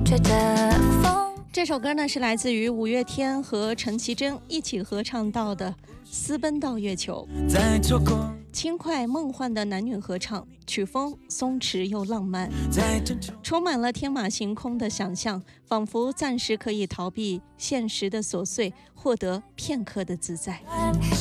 吹着风。 这首歌呢是来自于五月天和陈绮贞一起合唱到的《私奔到月球》，轻快梦幻的男女合唱，曲风松弛又浪漫，充满了天马行空的想象，仿佛暂时可以逃避现实的琐碎，获得片刻的自在。